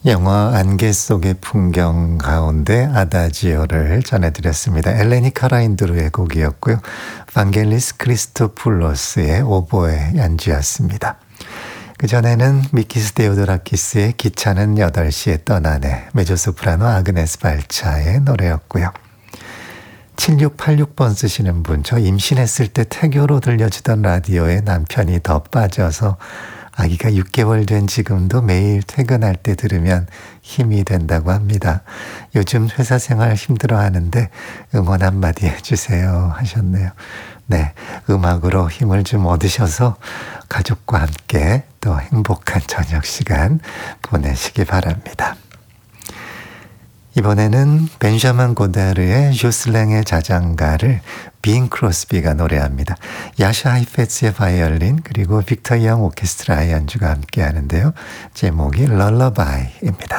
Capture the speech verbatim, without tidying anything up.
영화 안개 속의 풍경 가운데 아다지오를 전해드렸습니다. 엘레니 카라인드루의 곡이었고요. 방겔리스 크리스토풀로스의 오보에 연주였습니다. 그전에는 미키스 데오도라키스의 기차는 여덟 시에 떠나네, 메조소프라노 아그네스 발차의 노래였고요. 칠육팔육 번 쓰시는 분, 저 임신했을 때 태교로 들려주던 라디오에 남편이 더 빠져서 아기가 육 개월 된 지금도 매일 퇴근할 때 들으면 힘이 된다고 합니다. 요즘 회사 생활 힘들어하는데 응원 한마디 해주세요 하셨네요. 네, 음악으로 힘을 좀 얻으셔서 가족과 함께 또 행복한 저녁 시간 보내시기 바랍니다. 이번에는 벤자민 고다르의 조슬랭의 자장가를 빈 크로스비가 노래합니다. 야샤 하이페츠의 바이올린 그리고 빅터 영 오케스트라의 연주가 함께 하는데요. 제목이 럴러바이입니다.